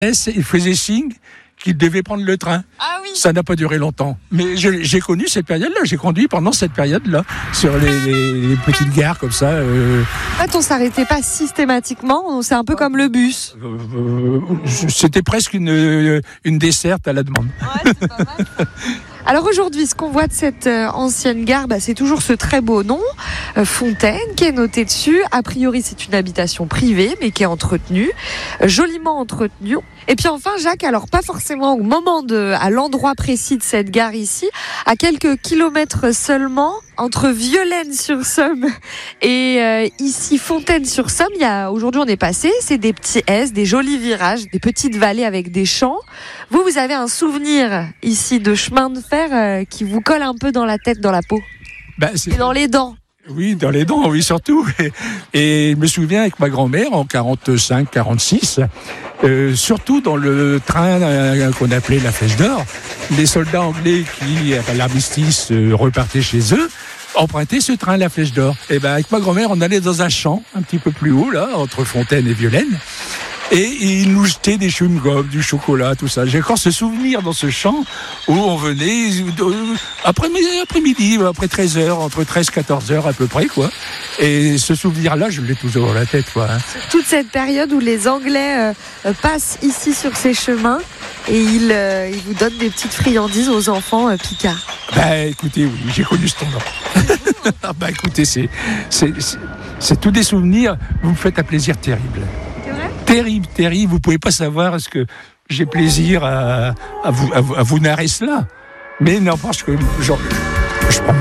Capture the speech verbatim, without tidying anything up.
il faisait signe qu'il devait prendre le train. Ah oui. Ça n'a pas duré longtemps. Mais je, j'ai connu cette période-là. J'ai conduit pendant cette période-là sur les, les, les petites gares comme ça. Euh, En fait, on s'arrêtait pas systématiquement. C'est un peu comme le bus. euh, c'était presque une, une desserte à la demande. Ouais, c'est pas mal. Alors aujourd'hui, ce qu'on voit de cette euh, ancienne gare, bah, c'est toujours ce très beau nom, euh, Fontaine, qui est noté dessus. A priori, c'est une habitation privée, mais qui est entretenue, euh, joliment entretenue. Et puis enfin, Jacques, alors pas forcément au moment de, à l'endroit précis de cette gare ici, à quelques kilomètres seulement, entre Violaine-sur-Somme et euh, ici Fontaine-sur-Somme, il y a, aujourd'hui on est passé, c'est des petits S, des jolis virages, des petites vallées avec des champs. Vous, vous avez un souvenir ici de chemin de fer euh, qui vous colle un peu dans la tête, dans la peau Ben, c'est... et dans les dents. Oui, dans les dents, oui, surtout. Et, et je me souviens avec ma grand-mère en quarante-cinq quarante-six, euh, surtout dans le train euh, qu'on appelait la Flèche d'Or, les soldats anglais qui, à l'armistice, euh, repartaient chez eux, empruntaient ce train la Flèche d'Or. Et ben avec ma grand-mère, on allait dans un champ un petit peu plus haut, là, entre Fontaine et Violaine. Et ils nous jetaient des chewing-gums, du chocolat, tout ça. J'ai encore ce souvenir dans ce champ où on venait après, après-midi, après treize heures, entre treize et quatorze heures à peu près, quoi. Et ce souvenir-là, je l'ai toujours dans la tête, quoi. Toute cette période où les Anglais euh, passent ici sur ces chemins et ils, euh, ils vous donnent des petites friandises aux enfants euh, picards. Bah écoutez, oui, j'ai connu ce temps-là. Ah bah écoutez, c'est, c'est, c'est, c'est tous des souvenirs, vous me faites un plaisir terrible. Terrible, terrible. Vous pouvez pas savoir ce que j'ai plaisir à, à vous, à vous, à vous narrer cela. Mais n'empêche que genre, je prends